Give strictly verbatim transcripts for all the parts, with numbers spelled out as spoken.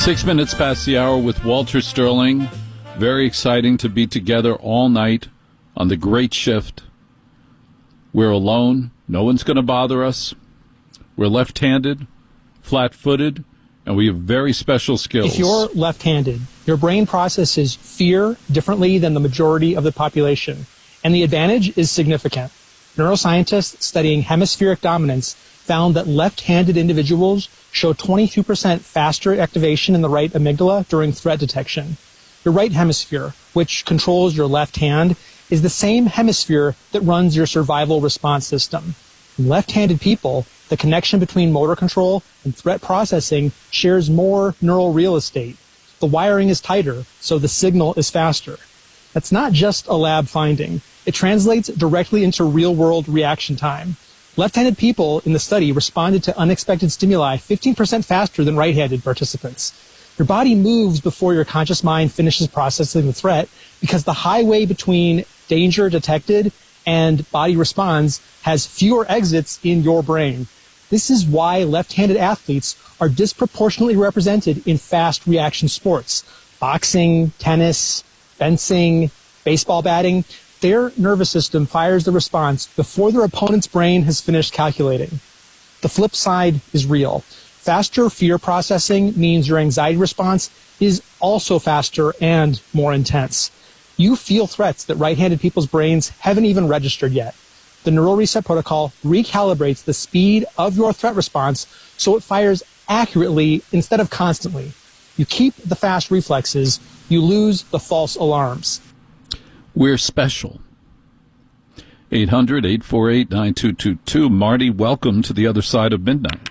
Six minutes past the hour with Walter Sterling. Very exciting to be together all night on the great shift. We're alone. No one's going to bother us. We're left-handed, flat-footed, and we have very special skills. If you're left-handed, your brain processes fear differently than the majority of the population, and the advantage is significant. Neuroscientists studying hemispheric dominance found that left-handed individuals show twenty-two percent faster activation in the right amygdala during threat detection. Your right hemisphere, which controls your left hand, is the same hemisphere that runs your survival response system. In left-handed people, the connection between motor control and threat processing shares more neural real estate. The wiring is tighter, so the signal is faster. That's not just a lab finding. It translates directly into real-world reaction time. Left-handed people in the study responded to unexpected stimuli fifteen percent faster than right-handed participants. Your body moves before your conscious mind finishes processing the threat because the highway between danger detected and body responds has fewer exits in your brain. This is why left-handed athletes are disproportionately represented in fast reaction sports. Boxing, tennis, fencing, baseball batting. Their nervous system fires the response before their opponent's brain has finished calculating. The flip side is real. Faster fear processing means your anxiety response is also faster and more intense. You feel threats that right-handed people's brains haven't even registered yet. The neural reset protocol recalibrates the speed of your threat response so it fires accurately instead of constantly. You keep the fast reflexes, you lose the false alarms. We're special. eight hundred, eight four eight, nine two two two. Marty, welcome to the other side of midnight.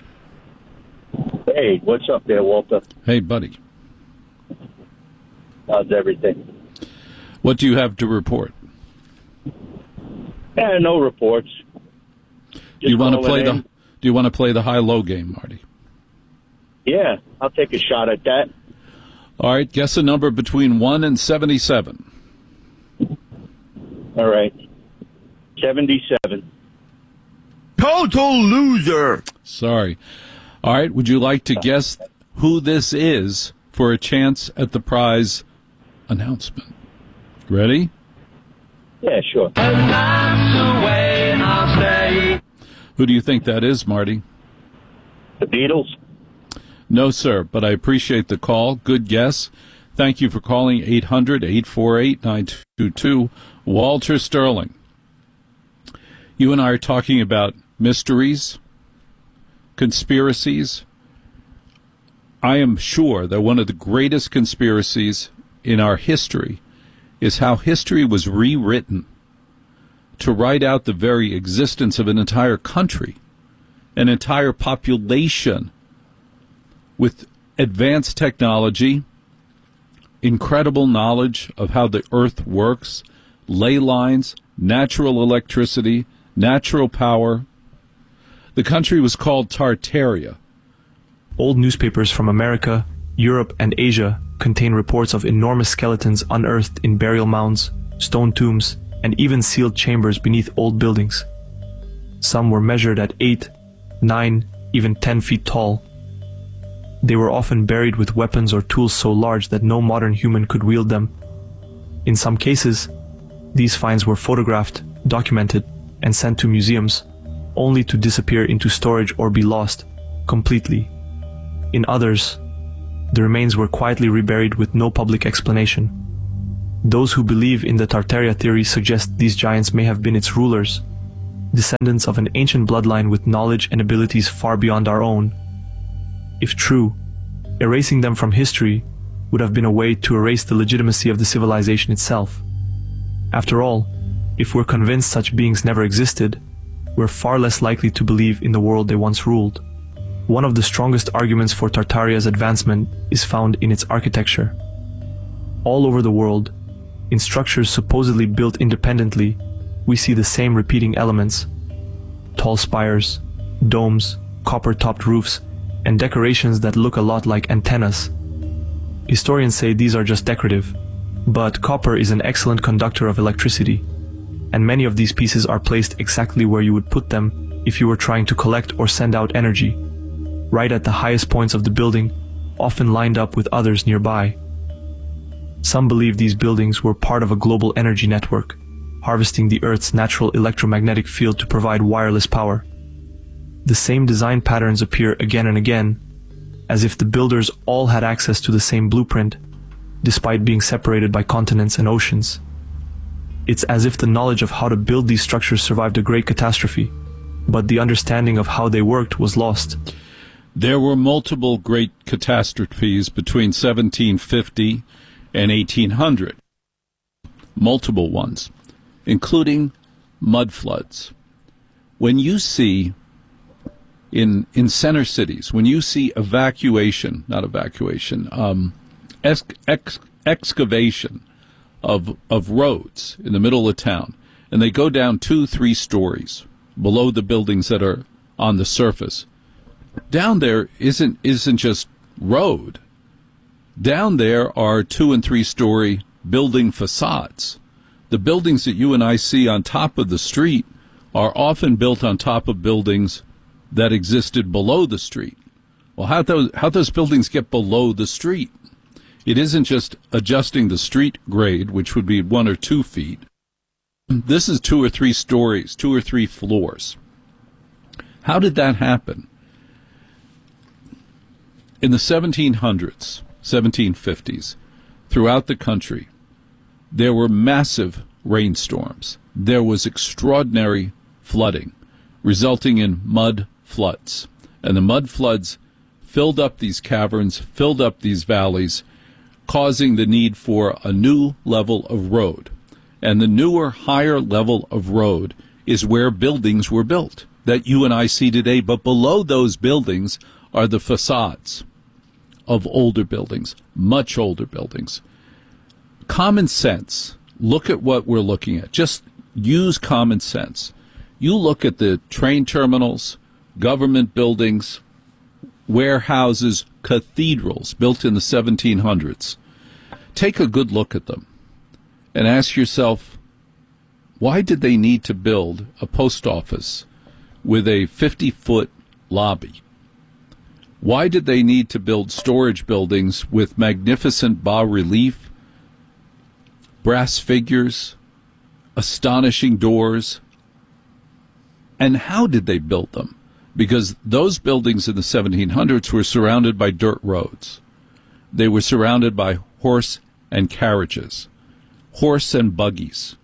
Hey, what's up there, Walter? Hey, buddy. How's everything? What do you have to report? Eh, no reports. Do you want to play the Do you want to play the high-low game, Marty? Yeah, I'll take a shot at that. All right, guess a number between one and seventy-seven. All right. seventy-seven. Total loser. Sorry. All right, would you like to guess who this is for a chance at the prize announcement? Ready? Yeah, sure. Who do you think that is, Marty? The Beatles? No, sir, but I appreciate the call. Good guess. Thank you for calling eight hundred, eight four eight, nine two two. Walter Sterling. You and I are talking about mysteries, conspiracies. I am sure that one of the greatest conspiracies in our history is how history was rewritten to write out the very existence of an entire country, an entire population with advanced technology, incredible knowledge of how the earth works, ley lines, natural electricity, natural power. The country was called Tartaria. Old newspapers from America, Europe, and Asia contain reports of enormous skeletons unearthed in burial mounds, stone tombs, and even sealed chambers beneath old buildings. Some were measured at eight, nine, even ten feet tall. They were often buried with weapons or tools so large that no modern human could wield them. In some cases, these finds were photographed, documented, and sent to museums, only to disappear into storage or be lost completely. In others, the remains were quietly reburied with no public explanation. Those who believe in the Tartaria theory suggest these giants may have been its rulers, descendants of an ancient bloodline with knowledge and abilities far beyond our own. If true, erasing them from history would have been a way to erase the legitimacy of the civilization itself. After all, if we're convinced such beings never existed, we're far less likely to believe in the world they once ruled. One of the strongest arguments for Tartaria's advancement is found in its architecture. All over the world, in structures supposedly built independently, we see the same repeating elements: tall spires, domes, copper-topped roofs, and decorations that look a lot like antennas. Historians say these are just decorative, but copper is an excellent conductor of electricity, and many of these pieces are placed exactly where you would put them if you were trying to collect or send out energy, right at the highest points of the building, often lined up with others nearby. Some believe these buildings were part of a global energy network, harvesting the Earth's natural electromagnetic field to provide wireless power. The same design patterns appear again and again, as if the builders all had access to the same blueprint, despite being separated by continents and oceans. It's as if the knowledge of how to build these structures survived a great catastrophe, but the understanding of how they worked was lost. There were multiple great catastrophes between seventeen fifty and eighteen hundred. Multiple ones, including mud floods. When you see in in center cities, when you see evacuation, not evacuation, um, ex, ex, excavation of of roads in the middle of town, and they go down two, three stories below the buildings that are on the surface. Down there isn't isn't just road. Down there are two and three story building facades. The buildings that you and I see on top of the street are often built on top of buildings that existed below the street. Well, how those how those buildings get below the street? It isn't just adjusting the street grade, which would be one or two feet. This is two or three stories, two or three floors. How did that happen? In the seventeen hundreds, seventeen fifties, throughout the country, there were massive rainstorms. There was extraordinary flooding, resulting in mud floods. And the mud floods filled up these caverns, filled up these valleys, causing the need for a new level of road. And the newer, higher level of road is where buildings were built that you and I see today. But below those buildings are the facades of older buildings, much older buildings. Common sense. Look at what we're looking at. Just use common sense. You look at the train terminals, government buildings, warehouses, cathedrals built in the seventeen hundreds. Take a good look at them and ask yourself, why did they need to build a post office with a fifty-foot lobby? Why did they need to build storage buildings with magnificent bas-relief, brass figures, astonishing doors? And how did they build them? Because those buildings in the seventeen hundreds were surrounded by dirt roads. They were surrounded by horse and carriages, horse and buggies.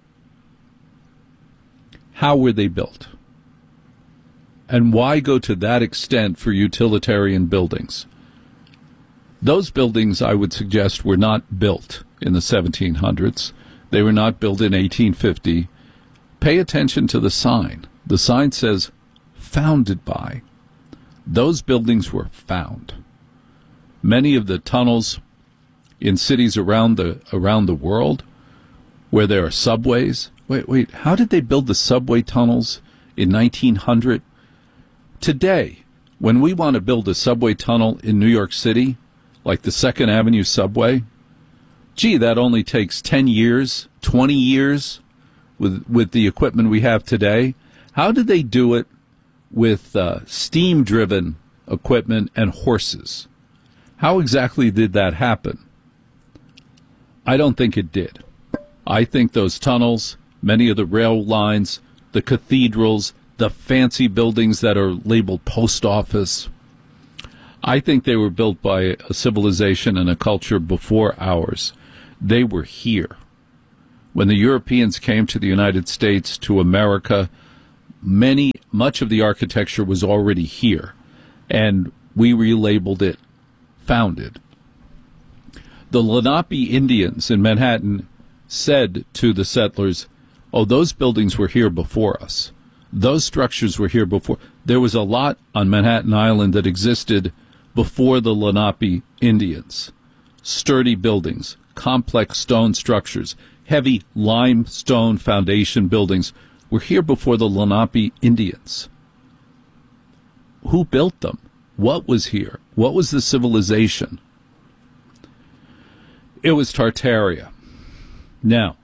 How were they built? And why go to that extent for utilitarian buildings? Those buildings, I would suggest, were not built in the seventeen hundreds. They were not built in eighteen fifty. Pay attention to the sign. The sign says, founded by. Those buildings were found. Many of the tunnels in cities around the around the world where there are subways. Wait, wait, how did they build the subway tunnels in nineteen hundred? Today, when we want to build a subway tunnel in New York City, like the Second Avenue subway, gee, that only takes ten years, twenty years with with the equipment we have today. How did they do it with uh, steam-driven equipment and horses? How exactly did that happen? I don't think it did. I think those tunnels, many of the rail lines, the cathedrals, the fancy buildings that are labeled post office, I think they were built by a civilization and a culture before ours. They were here. When the Europeans came to the United States, to America, many, much of the architecture was already here, and we relabeled it founded. The Lenape Indians in Manhattan said to the settlers, oh, those buildings were here before us. Those structures were here before. There was a lot on Manhattan Island that existed before the Lenape Indians. Sturdy buildings, complex stone structures, heavy limestone foundation buildings were here before the Lenape Indians. Who built them? What was here? What was the civilization? It was Tartaria. Now,